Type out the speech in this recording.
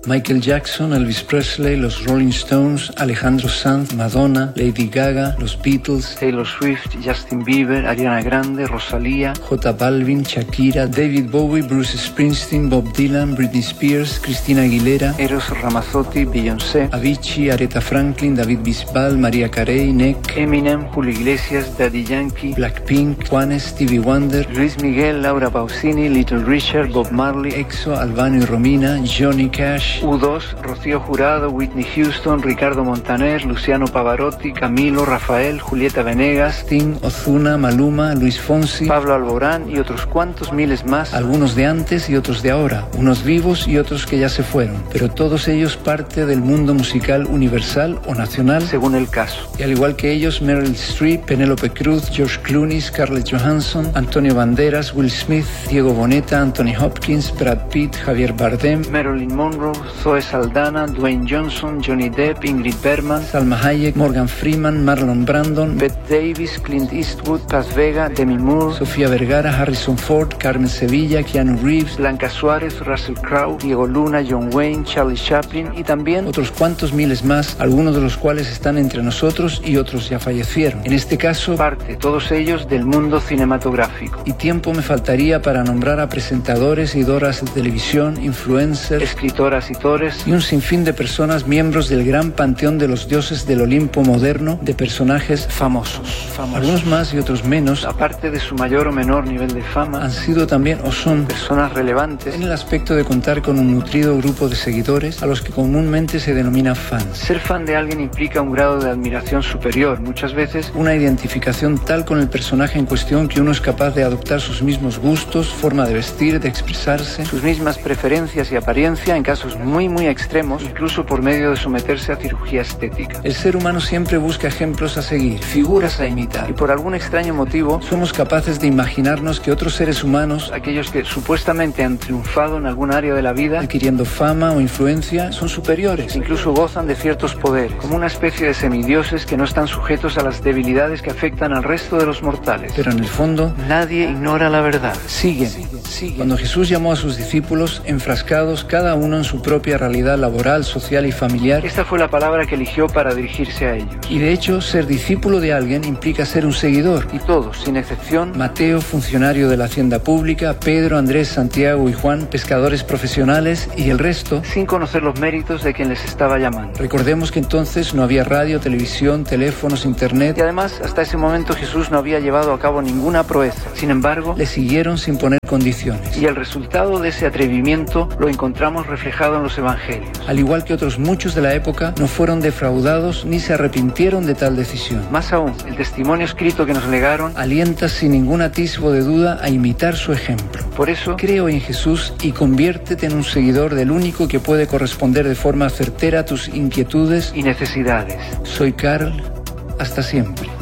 Michael Jackson, Elvis Presley, los Rolling Stones, Alejandro Sanz, Madonna, Lady Gaga, los Beatles, Taylor Swift, Justin Bieber, Ariana Grande, Rosalía, J Balvin, Shakira, David Bowie, Bruce Springsteen, Bob Dylan, Britney Spears, Christina Aguilera, Eros Ramazzotti, Beyoncé, Avicii, Aretha Franklin, David Bisbal, Mariah Carey, Nek, Eminem, Julio Iglesias, Daddy Yankee, Blackpink, Juanes, Stevie Wonder, Luis Miguel, Laura Pausini, Little Richard, Bob Marley, EXO, Albano y Romina, Johnny Cash, U2, Rocío Jurado, Whitney Houston, Ricardo Montaner, Luciano Pavarotti, Camilo, Rafael, Julieta Venegas, Sting, Ozuna, Maluma, Luis Fonsi, Pablo Alborán y otros cuantos miles más, algunos de antes y otros de ahora, unos vivos y otros que ya se fueron, pero todos ellos parte del mundo musical universal o nacional según el caso. Y al igual que ellos, Meryl Streep, Penélope Cruz, George Clooney, Scarlett Johansson, Antonio Banderas, Will Smith, Diego Boneta, Anthony Hopkins, Brad Pitt, Javier Bardem, Marilyn Monroe, Zoe Saldana, Dwayne Johnson, Johnny Depp, Ingrid Bergman, Salma Hayek, Morgan Freeman, Marlon Brandon, Bette Davis, Clint Eastwood, Paz Vega, Demi Moore, Sofía Vergara, Harrison Ford, Carmen Sevilla, Keanu Reeves, Blanca Suárez, Russell Crowe, Diego Luna, John Wayne, Charlie Chaplin y también otros cuantos miles más, algunos de los cuales están entre nosotros y otros ya fallecieron. En este caso, parte todos ellos del mundo cinematográfico. Y tiempo me faltaría para nombrar a presentadores y doras de televisión, influencers, escritoras y tores y un sinfín de personas miembros del gran panteón de los dioses del Olimpo moderno de personajes famosos. Algunos más y otros menos, aparte de su mayor o menor nivel de fama, han sido también o son personas relevantes en el aspecto de contar con un nutrido grupo de seguidores a los que comúnmente se denomina fans. Ser fan de alguien implica un grado de admiración superior, muchas veces una identificación tal con el personaje en cuestión que uno es capaz de adoptar sus mismos gustos, forma de vestir, de expresarse, sus mismas preferencias y apariencia en casos muy extremos, incluso por medio de someterse a cirugía estética. El ser humano siempre busca ejemplos a seguir, figuras a imitar, y por algún extraño motivo somos capaces de imaginarnos que otros seres humanos, aquellos que supuestamente han triunfado en algún área de la vida, adquiriendo fama o influencia, son superiores, incluso gozan de ciertos poderes, como una especie de semidioses que no están sujetos a las debilidades que afectan al resto de los mortales. Pero en el fondo, nadie ignora la verdad. Siguen. Cuando Jesús llamó a sus discípulos, enfrascados cada uno en su propia realidad laboral, social y familiar, esta fue la palabra que eligió para dirigirse a ellos. Y de hecho, ser discípulo de alguien implica ser un seguidor. Y todos, sin excepción, Mateo, funcionario de la hacienda pública, Pedro, Andrés, Santiago y Juan, pescadores profesionales, y el resto, sin conocer los méritos de quien les estaba llamando. Recordemos que entonces no había radio, televisión, teléfonos, internet, y además, hasta ese momento Jesús no había llevado a cabo ninguna proeza. Sin embargo, le siguieron sin poner condiciones. Y el resultado de ese atrevimiento lo encontramos reflejado en los evangelios. Al igual que otros muchos de la época, no fueron defraudados ni se arrepintieron de tal decisión. Más aún, el testimonio escrito que nos legaron alienta sin ningún atisbo de duda a imitar su ejemplo. Por eso, creo en Jesús y conviértete en un seguidor del único que puede corresponder de forma certera a tus inquietudes y necesidades. Soy Carl, hasta siempre.